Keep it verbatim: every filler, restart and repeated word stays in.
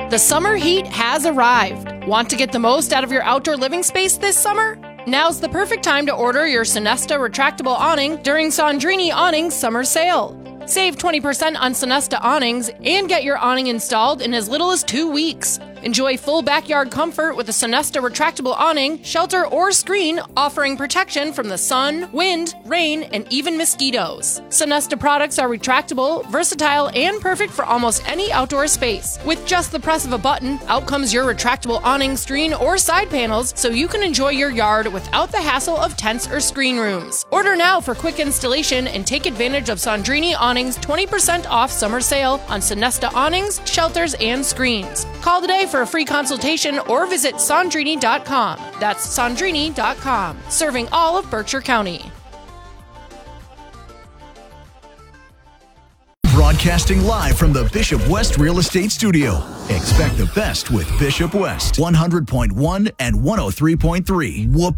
The summer heat has arrived. Want to get the most out of your outdoor living space this summer? Now's the perfect time to order your Sonesta retractable awning during Sandrini Awnings summer sale. Save twenty percent on Sonesta awnings and get your awning installed in as little as two weeks. Enjoy full backyard comfort with a Sonesta retractable awning, shelter, or screen offering protection from the sun, wind, rain, and even mosquitoes. Sonesta products are retractable, versatile, and perfect for almost any outdoor space. With just the press of a button, out comes your retractable awning, screen, or side panels so you can enjoy your yard without the hassle of tents or screen rooms. Order now for quick installation and take advantage of Sandrini Awnings twenty percent off summer sale on Sonesta awnings, shelters, and screens. Call today for a free consultation or visit Sandrini dot com. That's Sandrini dot com, serving all of Berkshire County. Broadcasting live from the Bishop West Real Estate Studio. Expect the best with Bishop West, one hundred point one and one oh three point three. Whoop